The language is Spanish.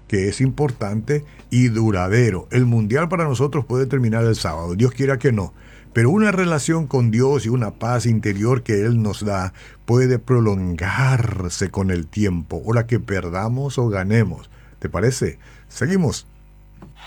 que es importante y duradero. El mundial para nosotros puede terminar el sábado, Dios quiera que no, pero una relación con Dios y una paz interior que Él nos da puede prolongarse con el tiempo, o la que perdamos o ganemos. ¿Te parece? Seguimos.